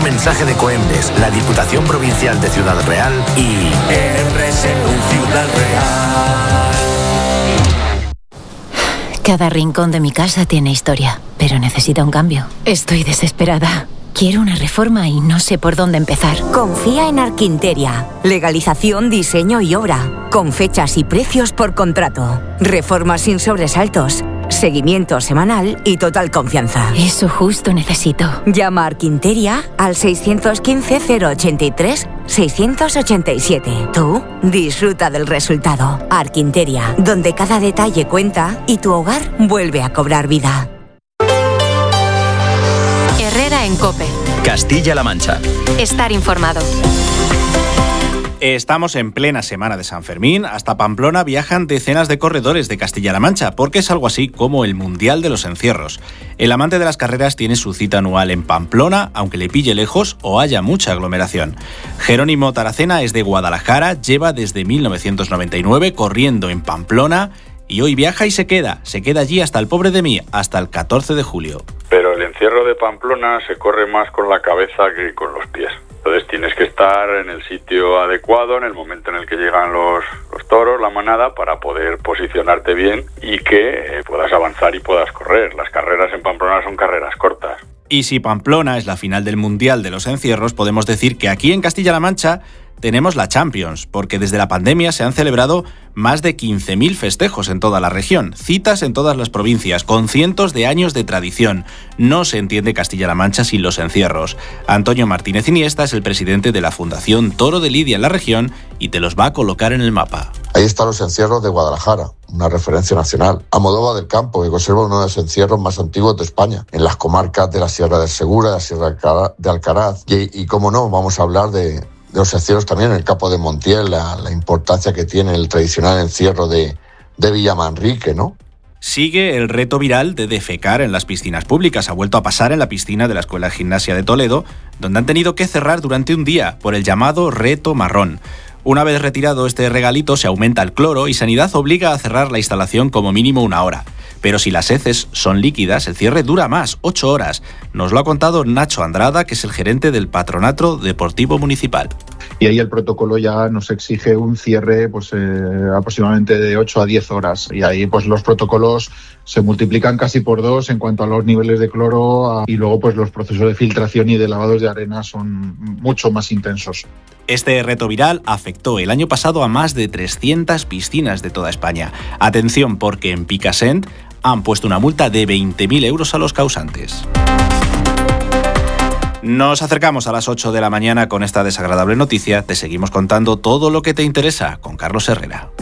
mensaje de Coembes, la Diputación Provincial de Ciudad Real y RSU Ciudad Real. Cada rincón de mi casa tiene historia, pero necesita un cambio. Estoy desesperada. Quiero una reforma y no sé por dónde empezar. Confía en Arquinteria. Legalización, diseño y obra. Con fechas y precios por contrato. Reformas sin sobresaltos. Seguimiento semanal y total confianza. Eso justo necesito. Llama a Arquinteria al 615-083-687. Tú disfruta del resultado. Arquinteria, donde cada detalle cuenta y tu hogar vuelve a cobrar vida. Herrera en COPE. Castilla-La Mancha. Estar informado. Estamos en plena semana de San Fermín. Hasta Pamplona viajan decenas de corredores de Castilla-La Mancha, porque es algo así como el Mundial de los Encierros. El amante de las carreras tiene su cita anual en Pamplona, aunque le pille lejos o haya mucha aglomeración. Jerónimo Taracena es de Guadalajara, lleva desde 1999 corriendo en Pamplona y hoy viaja y se queda allí hasta el pobre de mí, hasta el 14 de julio. Pero el encierro de Pamplona se corre más con la cabeza que con los pies. Entonces tienes que estar en el sitio adecuado, en el momento en el que llegan los toros, la manada, para poder posicionarte bien y que puedas avanzar y puedas correr. Las carreras en Pamplona son carreras cortas. Y si Pamplona es la final del Mundial de los Encierros, podemos decir que aquí en Castilla-La Mancha tenemos la Champions, porque desde la pandemia se han celebrado más de 15.000 festejos en toda la región, citas en todas las provincias, con cientos de años de tradición. No se entiende Castilla-La Mancha sin los encierros. Antonio Martínez Iniesta es el presidente de la Fundación Toro de Lidia en la región y te los va a colocar en el mapa. Ahí están los encierros de Guadalajara, una referencia nacional. Almodóvar del Campo, que conserva uno de los encierros más antiguos de España, en las comarcas de la Sierra del Segura, de la Sierra de Alcaraz. Y cómo no, vamos a hablar de los encierros también en el Campo de Montiel, la importancia que tiene el tradicional encierro de Villamanrique, ¿no? Sigue el reto viral de defecar en las piscinas públicas. Ha vuelto a pasar en la piscina de la Escuela de Gimnasia de Toledo, donde han tenido que cerrar durante un día por el llamado reto marrón. Una vez retirado este regalito, se aumenta el cloro y Sanidad obliga a cerrar la instalación como mínimo 1 hora. Pero si las heces son líquidas, el cierre dura más, 8 horas. Nos lo ha contado Nacho Andrada, que es el gerente del Patronato Deportivo Municipal. Y ahí el protocolo ya nos exige un cierre aproximadamente de 8 a 10 horas. Y ahí pues los protocolos se multiplican casi por 2 en cuanto a los niveles de cloro y luego pues los procesos de filtración y de lavados de arena son mucho más intensos. Este reto viral afectó el año pasado a más de 300 piscinas de toda España. Atención, porque en Picassent han puesto una multa de 20.000 euros a los causantes. Nos acercamos a las 8 de la mañana con esta desagradable noticia. Te seguimos contando todo lo que te interesa con Carlos Herrera.